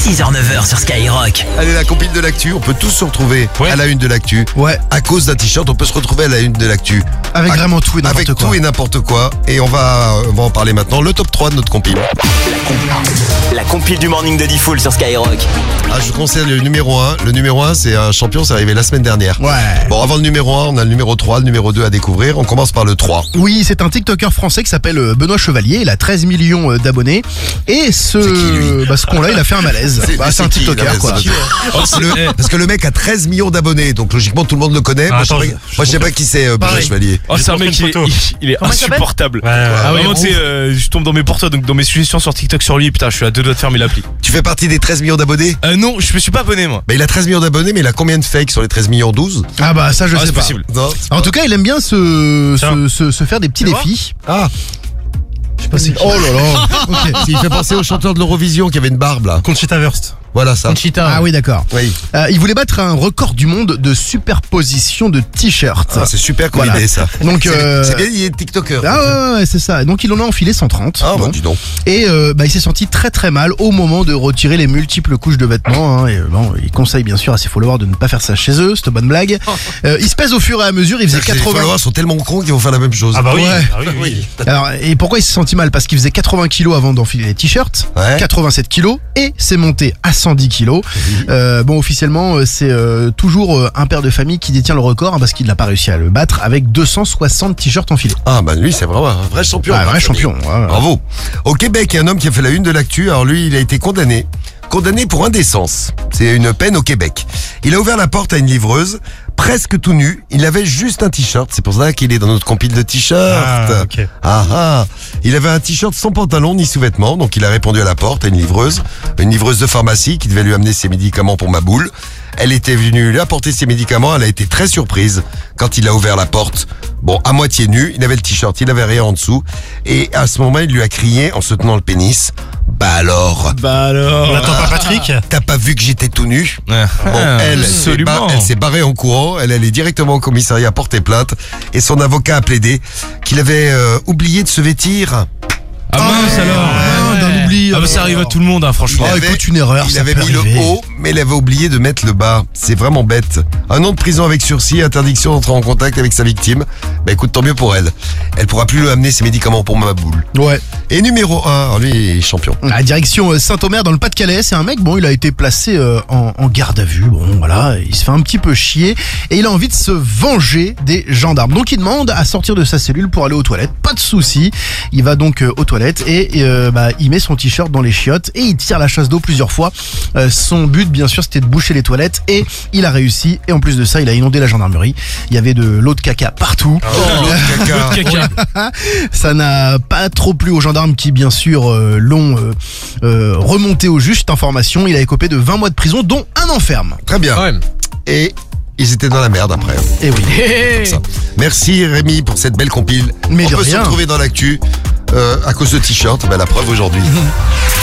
6h-9h sur Skyrock. Allez, la compile de l'actu, on peut tous se retrouver à la une de l'actu. Ouais. À cause d'un t-shirt, on peut se retrouver à la une de l'actu. Avec vraiment tout et n'importe Avec quoi. tout et n'importe quoi. Et on va en parler maintenant. Le top 3 de notre compile. La compile du morning de Diffoul sur Skyrock. Je vous conseille le numéro 1. Le numéro 1, c'est un champion, c'est arrivé la semaine dernière. Ouais. Bon, avant le numéro 1, on a le numéro 3, le numéro 2 à découvrir. On commence par le 3. Oui, c'est un TikToker français qui s'appelle Benoît Chevalier. Il a 13 millions d'abonnés. Et C'est qui, lui ce con-là, il a fait un malaise. C'est un qui, TikToker, là, quoi. Parce que le mec a 13 millions d'abonnés, donc logiquement tout le monde le connaît. Moi, je sais pas qui c'est Benoît Chevalier. Oh, c'est un mec, il est insupportable. Vraiment, tu sais, je tombe dans mes portraits, donc dans mes suggestions sur TikTok sur lui, putain, je suis à 2 doigts de fermer l'appli. Tu fais partie des 13 millions d'abonnés? Non, je me suis pas abonné, moi. Bah, il a 13 millions d'abonnés, mais il a combien de fakes sur les 13 millions? 12? Ah bah ça, je sais c'est pas. possible. Non. En tout cas, il aime bien se faire des petits défis. Ah, Je sais pas c'est qui. Oh là là. Ok. il fait penser au chanteur de l'Eurovision qui avait une barbe là. Conchita Wurst. Voilà ça. Ah oui, d'accord. Oui. Il voulait battre un record du monde de superposition de t-shirts. Ah, c'est super comme Voilà. idée ça. Donc, C'est bien, il est TikToker. Ah ouais, c'est ça. Donc il en a enfilé 130. Ah, Bon. bah dis donc. Et il s'est senti très très mal au moment de retirer les multiples couches de vêtements. Hein, et il conseille bien sûr à ses followers de ne pas faire ça chez eux, cette bonne blague. Il se pèse au fur et à mesure, il faisait Les 80. followers sont tellement cons qu'ils vont faire la même chose. Ah bah oui. Ouais. Ah oui. Alors, et pourquoi il s'est senti mal? Parce qu'il faisait 80 kilos avant d'enfiler les t-shirts, Ouais. 87 kilos, et c'est monté à 110 kilos. Bon, officiellement, c'est toujours un père de famille qui détient le record, hein, parce qu'il n'a pas réussi à le battre avec 260 t-shirts enfilés. Ah bah lui c'est vraiment un vrai champion. Ah, un vrai Marc-Antoine. champion. Ouais. Bravo. Au Québec, il y a un homme qui a fait la une de l'actu. Alors lui, il a été condamné pour indécence. C'est une peine au Québec. Il a ouvert la porte à une livreuse, presque tout nu. Il avait juste un t-shirt. C'est pour ça qu'il est dans notre compile de t-shirts. Ah, ok. Il avait un t-shirt sans pantalon ni sous-vêtements. Donc il a répondu à la porte à une livreuse de pharmacie qui devait lui amener ses médicaments pour ma boule. Elle était venue lui apporter ses médicaments. Elle a été très surprise quand il a ouvert la porte. Bon, à moitié nu, il avait le t-shirt, il avait rien en dessous. Et à ce moment, il lui a crié en se tenant le pénis. Bah alors, On n'attend pas Patrick. t'as pas vu que j'étais tout nu? Bon, absolument. elle s'est barrée en courant. Elle allait directement au commissariat porter plainte. Et son avocat a plaidé qu'il avait oublié de se vêtir. Ah mince alors. D'un oubli. Ah bah ça arrive à tout le monde, hein, franchement. Ah, écoute, une erreur, Il ça avait peut mis le arriver. haut, mais il avait oublié de mettre le bas. C'est vraiment bête. 1 an de prison avec sursis, interdiction d'entrer en contact avec sa victime. Bah écoute, tant mieux pour elle. Elle pourra plus lui amener ses médicaments pour ma boule. Ouais. Et numéro 1, alors lui, il est champion. La direction Saint-Omer dans le Pas-de-Calais, c'est un mec, bon, il a été placé en garde à vue, bon, voilà, il se fait un petit peu chier, et il a envie de se venger des gendarmes. Donc il demande à sortir de sa cellule pour aller aux toilettes, pas de souci. Il va donc aux toilettes et il met son t-shirt dans les chiottes et il tire la chasse d'eau plusieurs fois. Son but, bien sûr, c'était de boucher les toilettes et il a réussi. Et en plus de ça, il a inondé la gendarmerie. Il y avait de l'eau de caca partout. L'autre caca. Caca. Ça n'a pas trop plu aux gendarmes qui, bien sûr, l'ont remonté au juge cette information. Il a écopé de 20 mois de prison, dont un an ferme. Très bien. Et ils étaient dans la merde après. Et oui. Ça. Merci Rémi pour cette belle compile. Mais On de peut se rien. retrouver dans l'actu à cause de t-shirt. Ben, la preuve aujourd'hui.